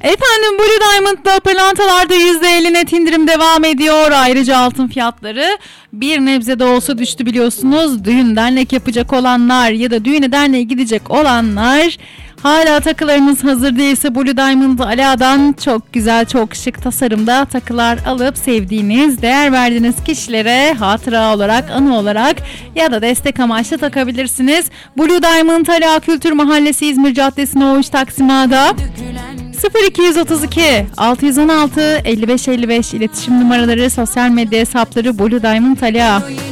Efendim Blue Diamond'da pırlantalarda %50 net indirim devam ediyor. Ayrıca altın fiyatları bir nebze de olsa düştü biliyorsunuz. Düğün dernek yapacak olanlar ya da düğüne derneğe gidecek olanlar, hala takılarınız hazır değilse Blue Diamond Ala'dan çok güzel, çok şık tasarımda takılar alıp sevdiğiniz, değer verdiğiniz kişilere hatıra olarak, anı olarak ya da destek amaçlı takabilirsiniz. Blue Diamond Ala Kültür Mahallesi, İzmir Caddesi No 3 Taksim A'da. 0232 616 55 55 iletişim numaraları, sosyal medya hesapları Blue Diamond Ala.